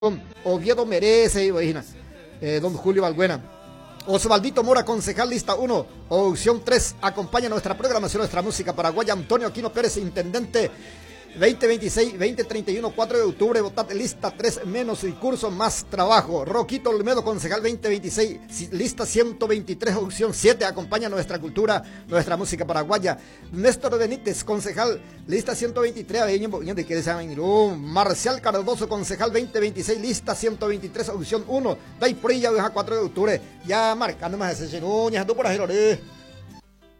Oviedo merece, imaginas. Don Julio Valbuena. Osvaldito Mora, concejal lista 1, opción 3, acompaña nuestra programación, nuestra música paraguaya. Antonio Aquino Pérez, intendente 2026, 2031, 4 de octubre, votate lista 3, menos y curso más trabajo. Roquito Olmedo, concejal 2026, lista 123, opción 7, acompaña nuestra cultura, nuestra música paraguaya. Néstor Benítez, concejal, lista 123, Marcial Cardoso, concejal 2026, lista 123, opción 1, Day Prilla, 4 de octubre, ya marcando más ese, ya tú por ahí,